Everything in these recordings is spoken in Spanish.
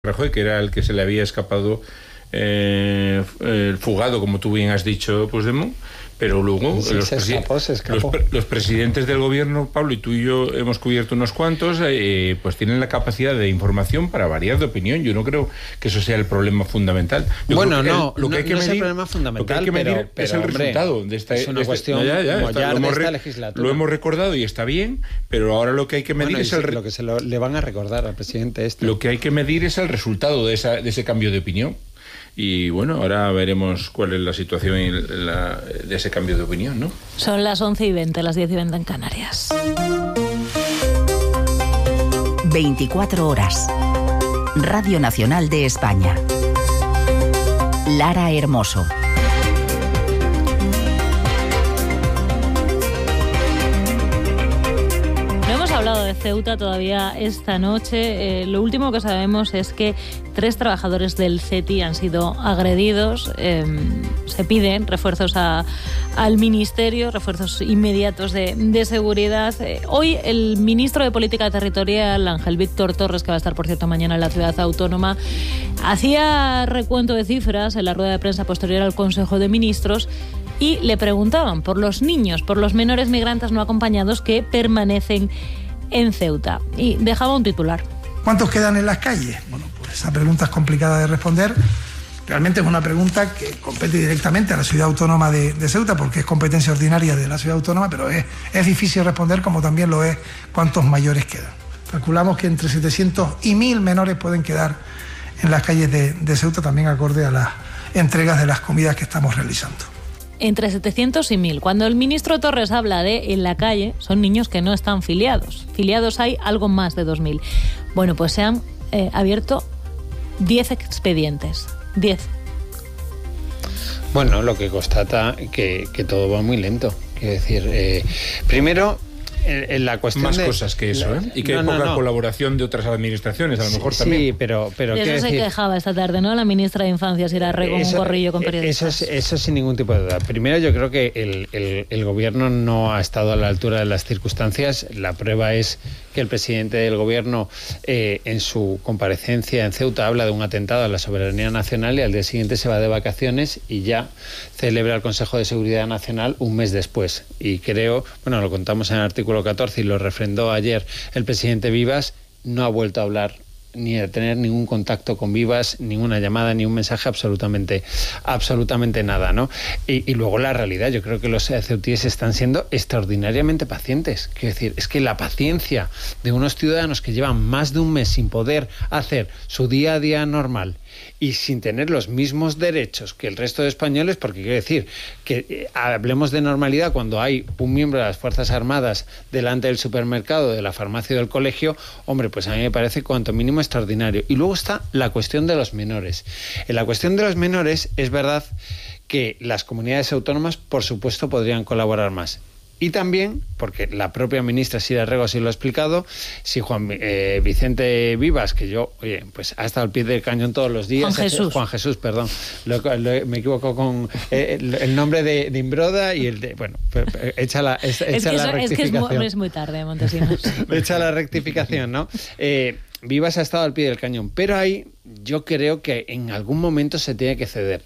Rajoy, que era el que se le había escapado el fugado, como tú bien has dicho, Puigdemont, pero luego sí, los presidentes del gobierno, Pablo, y tú y yo hemos cubierto unos cuantos, pues tienen la capacidad de información para variar de opinión. Yo no creo que eso sea el problema fundamental. Lo que hay que medir, es el problema fundamental, lo que hay que medir pero es el resultado de esta, es una cuestión de esta legislatura. Lo hemos recordado y está bien, pero ahora lo que hay que medir es lo que le van a recordar al presidente Lo que hay que medir es el resultado de ese cambio de opinión. Y bueno, ahora veremos cuál es la situación de ese cambio de opinión, ¿no? Son las 11:20, las 10:20 en Canarias. 24 horas. Radio Nacional de España. Lara Hermoso. Hablado de Ceuta todavía esta noche. Lo último que sabemos es que 3 trabajadores del CETI han sido agredidos. Se piden refuerzos al Ministerio, refuerzos inmediatos de seguridad. Hoy el ministro de Política Territorial, Ángel Víctor Torres, que va a estar, por cierto, mañana en la ciudad autónoma, hacía recuento de cifras en la rueda de prensa posterior al Consejo de Ministros y le preguntaban por los niños, por los menores migrantes no acompañados que permanecen en Ceuta. Y dejaba un titular. ¿Cuántos quedan en las calles? Bueno, pues esa pregunta es complicada de responder. Realmente es una pregunta que compete directamente a la ciudad autónoma de Ceuta, porque es competencia ordinaria de la ciudad autónoma, pero es difícil responder, como también lo es cuántos mayores quedan. Calculamos que entre 700 y 1.000 menores pueden quedar en las calles de Ceuta, también acorde a las entregas de las comidas que estamos realizando. Entre 700 y 1.000. Cuando el ministro Torres habla de en la calle, son niños que no están filiados. Filiados hay algo más de 2.000. Bueno, pues se han abierto 10 expedientes. 10. Bueno, lo que constata que todo va muy lento. Quiero decir, primero, en la cuestión más cosas que eso, y que hay poca colaboración de otras administraciones, a lo mejor también. Sí, pero de eso se quejaba esta tarde, ¿no? La ministra de Infancia, Sira Rego, un corrillo con periodistas. Eso sin ningún tipo de duda. Primero, yo creo que el gobierno no ha estado a la altura de las circunstancias. La prueba es que el presidente del gobierno, en su comparecencia en Ceuta, habla de un atentado a la soberanía nacional y al día siguiente se va de vacaciones y ya celebra el Consejo de Seguridad Nacional un mes después. Y creo, lo contamos en el artículo 14 y lo refrendó ayer el presidente Vivas, no ha vuelto a hablar ni a tener ningún contacto con Vivas, ninguna llamada, ni un mensaje, absolutamente nada, ¿no? Y luego la realidad, yo creo que los ceutíes están siendo extraordinariamente pacientes. Quiero decir, es que la paciencia de unos ciudadanos que llevan más de un mes sin poder hacer su día a día normal y sin tener los mismos derechos que el resto de españoles, porque quiero decir que hablemos de normalidad cuando hay un miembro de las Fuerzas Armadas delante del supermercado, de la farmacia o del colegio, hombre, pues a mí me parece cuanto mínimo extraordinario. Y luego está la cuestión de los menores. En la cuestión de los menores es verdad que las comunidades autónomas, por supuesto, podrían colaborar más. Y también, porque la propia ministra Sira Rego sí lo ha explicado, si Juan Vicente Vivas, que yo, pues ha estado al pie del cañón todos los días. Juan Jesús, perdón. Me equivoco con el nombre de Imbroda y el de... Bueno, echa la rectificación. Es que es muy tarde, Montesinos. Echa la rectificación, ¿no? Vivas ha estado al pie del cañón, pero ahí yo creo que en algún momento se tiene que ceder.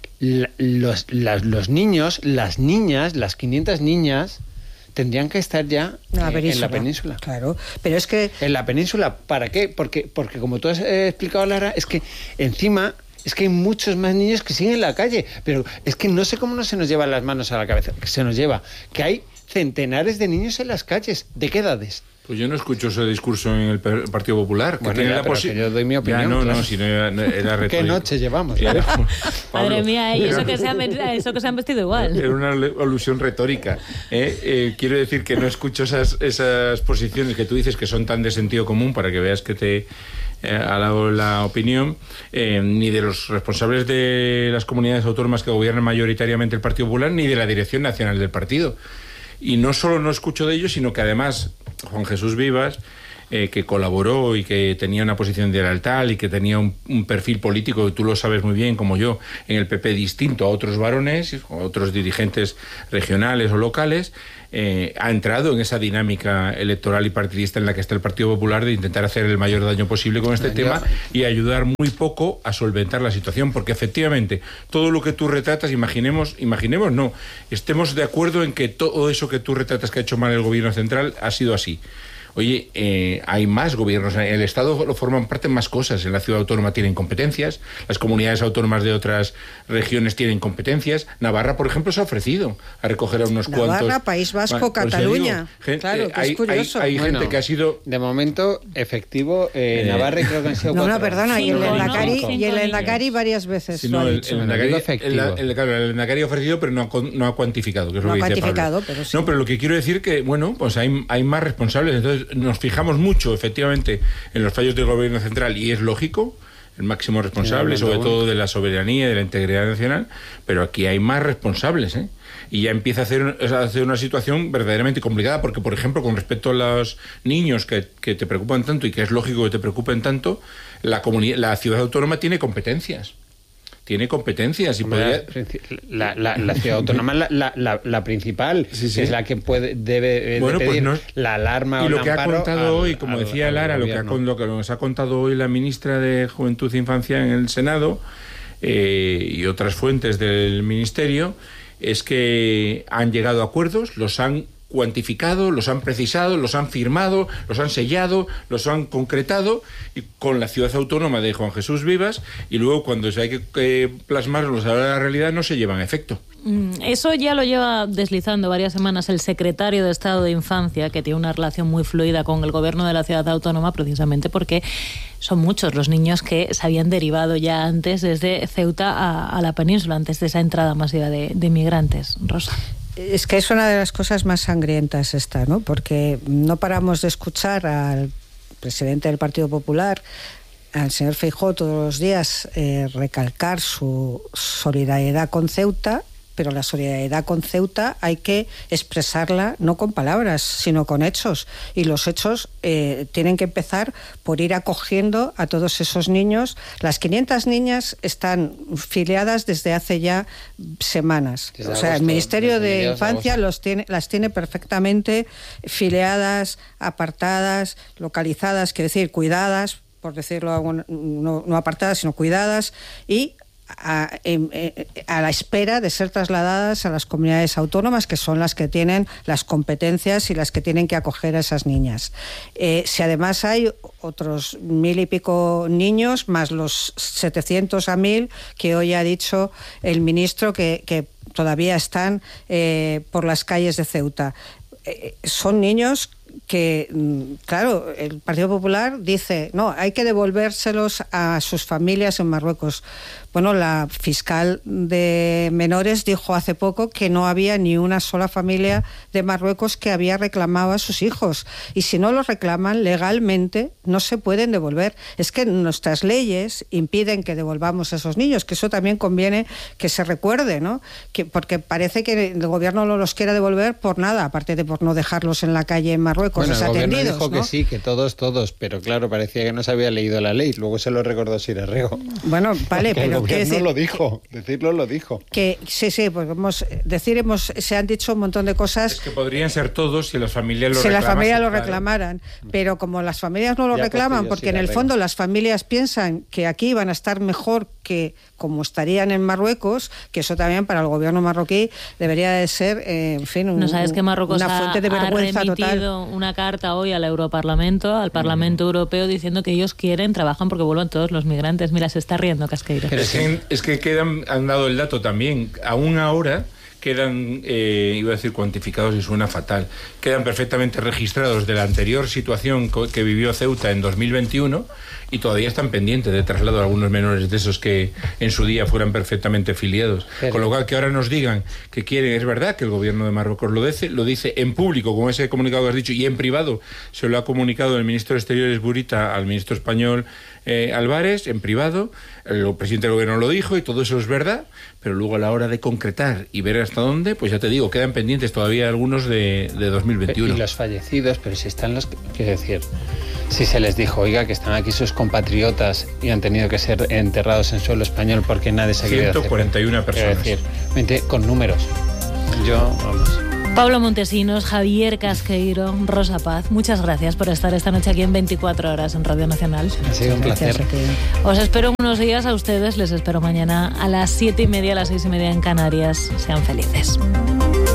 Los niños, las niñas, las 500 niñas tendrían que estar ya en la península. Claro, pero es que... En la península, ¿para qué? Porque como tú has explicado, Lara, es que encima... Es que hay muchos más niños que siguen en la calle, pero es que no sé cómo no se nos llevan las manos a la cabeza, que se nos lleva, que hay centenares de niños en las calles. ¿De qué edades? Pues yo no escucho ese discurso en el Partido Popular. Bueno, que yo doy mi opinión. No, si no era retórico. ¿Qué noche llevamos? Madre mía, y eso que se han vestido igual. Era una alusión retórica. Quiero decir que no escucho esas posiciones que tú dices que son tan de sentido común, para que veas que te ha dado la opinión, ni de los responsables de las comunidades autónomas que gobiernan mayoritariamente el Partido Popular, ni de la dirección nacional del partido. Y no solo no escucho de ellos, sino que además Juan Jesús Vivas que colaboró y que tenía una posición de lealtad y que tenía un perfil político, que tú lo sabes muy bien como yo, en el PP distinto a otros varones, o otros dirigentes regionales o locales, ha entrado en esa dinámica electoral y partidista en la que está el Partido Popular, de intentar hacer el mayor daño posible con este tema y ayudar muy poco a solventar la situación, porque efectivamente todo lo que tú retratas, imaginemos no, estemos de acuerdo en que todo eso que tú retratas que ha hecho mal el gobierno central ha sido así. Oye, hay más gobiernos. En el Estado lo forman parte más cosas. En la ciudad autónoma tienen competencias. Las comunidades autónomas de otras regiones tienen competencias. Navarra, por ejemplo, se ha ofrecido a recoger a unos cuantos. Navarra, País Vasco, Cataluña. Claro, que es curioso. Hay gente que ha sido... De momento, efectivo, Navarra creo que han sido 4. No, perdona, y el Cinco Endacari varias veces Sí, lo ha no, dicho. el Endacari ha ofrecido, pero no ha cuantificado. Que es No lo ha que dice cuantificado, Pablo. pero sí. No, pero lo que quiero decir que, bueno, pues hay más responsables. Entonces, nos fijamos mucho, efectivamente, en los fallos del gobierno central, y es lógico, el máximo responsable, sobre todo de la soberanía y de la integridad nacional, pero aquí hay más responsables, ¿eh? Y ya empieza a hacer una situación verdaderamente complicada, porque, por ejemplo, con respecto a los niños que te preocupan tanto, y que es lógico que te preocupen tanto, la ciudad autónoma tiene competencias. Tiene competencias y podría... la ciudad autónoma la principal, Sí. que es la que debe Bueno, pedir pues la alarma y o lo el que ha amparo contado hoy, como decía Lara, lo que nos ha contado hoy la ministra de Juventud e Infancia en el Senado, y otras fuentes del Ministerio, es que han llegado a acuerdos, los han cuantificado, los han precisado, los han firmado, los han sellado, los han concretado, y con la ciudad autónoma de Juan Jesús Vivas, y luego cuando hay que plasmarlos a la realidad no se llevan a efecto. Eso ya lo lleva deslizando varias semanas el secretario de Estado de Infancia, que tiene una relación muy fluida con el gobierno de la ciudad autónoma, precisamente porque son muchos los niños que se habían derivado ya antes desde Ceuta a la península, antes de esa entrada masiva de inmigrantes. Rosa. Es que es una de las cosas más sangrientas esta, ¿no? Porque no paramos de escuchar al presidente del Partido Popular, al señor Feijóo, todos los días recalcar su solidaridad con Ceuta, pero la solidaridad con Ceuta hay que expresarla no con palabras, sino con hechos. Y los hechos tienen que empezar por ir acogiendo a todos esos niños. Las 500 niñas están filiadas desde hace ya semanas. Desde o sea, agosto, el Ministerio desde de Infancia agosto. las tiene perfectamente filiadas, apartadas, localizadas, quiero decir, cuidadas, por decirlo, no apartadas, sino cuidadas, y a la espera de ser trasladadas a las comunidades autónomas, que son las que tienen las competencias y las que tienen que acoger a esas niñas. Si además hay otros 1.000 y pico niños, más los 700 a 1.000 que hoy ha dicho el ministro que todavía están por las calles de Ceuta. Son niños que, claro, el Partido Popular dice, no, hay que devolvérselos a sus familias en Marruecos. Bueno, la fiscal de menores dijo hace poco que no había ni una sola familia de Marruecos que había reclamado a sus hijos. Y si no los reclaman legalmente, no se pueden devolver. Es que nuestras leyes impiden que devolvamos a esos niños, que eso también conviene que se recuerde, ¿no? Porque parece que el gobierno no los quiere devolver por nada, aparte de por no dejarlos en la calle en Marruecos desatendidos. El gobierno dijo, ¿no?, que sí, que todos, pero claro, parecía que no se había leído la ley. Luego se lo recordó Sirarrego. Bueno, vale, pero no lo dijo, decirlo lo dijo. Que sí, pues se han dicho un montón de cosas. Es que podrían ser todos si las familias lo reclamaran. Si las familias lo claro. reclamaran, pero como las familias no lo reclaman, porque en el fondo las familias piensan que aquí van a estar mejor que como estarían en Marruecos, que eso también para el gobierno marroquí debería de ser, en fin, ¿No sabes que Marruecos una fuente de vergüenza ha remitido total? Una carta hoy al Europarlamento, al Parlamento Europeo, diciendo que ellos trabajan porque vuelvan todos los migrantes? Mira, se está riendo Casqueiro. Pero es que han dado el dato también, aún ahora quedan, iba a decir cuantificados y suena fatal, quedan perfectamente registrados de la anterior situación que vivió Ceuta en 2021 y todavía están pendientes de traslado a algunos menores de esos que en su día fueran perfectamente filiados. Pero, con lo cual, que ahora nos digan que quieren, es verdad que el gobierno de Marruecos lo dice en público, como ese comunicado que has dicho, y en privado se lo ha comunicado el ministro de Exteriores Burita al ministro español Álvarez en privado, el presidente del gobierno lo dijo y todo eso es verdad, pero luego a la hora de concretar y ver hasta dónde, pues ya te digo, quedan pendientes todavía algunos de 2021. Y los fallecidos, pero si están los... Quiero decir, si se les dijo, oiga, que están aquí sus compatriotas y han tenido que ser enterrados en suelo español porque nadie se quiere hacer. 141 personas. Quiero decir, con números. Vamos... Pablo Montesinos, Javier Casqueiro, Rosa Paz, muchas gracias por estar esta noche aquí en 24 horas en Radio Nacional. Ha sido un placer. Os espero unos días a ustedes, les espero mañana a las 7:30, a las 6:30 en Canarias. Sean felices.